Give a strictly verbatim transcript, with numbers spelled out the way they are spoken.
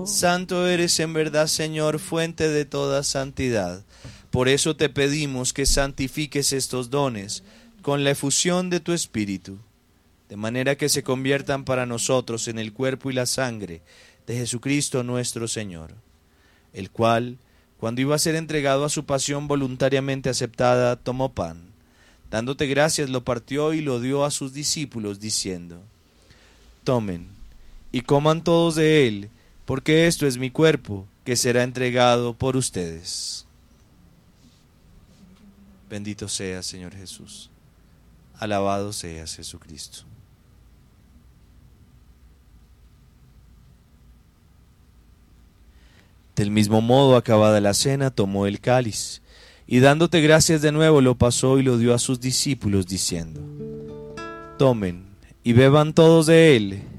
Santo eres en verdad, Señor, fuente de toda santidad. Por eso te pedimos que santifiques estos dones con la efusión de tu Espíritu, de manera que se conviertan para nosotros en el cuerpo y la sangre de Jesucristo nuestro Señor, el cual, cuando iba a ser entregado a su pasión voluntariamente aceptada, tomó pan. Dándote gracias, lo partió y lo dio a sus discípulos, diciendo: Tomen y coman todos de él, porque esto es mi cuerpo, que será entregado por ustedes. Bendito seas, Señor Jesús. Alabado seas, Jesucristo. Del mismo modo, acabada la cena, tomó el cáliz, y dándote gracias de nuevo, lo pasó y lo dio a sus discípulos, diciendo: Tomen y beban todos de él,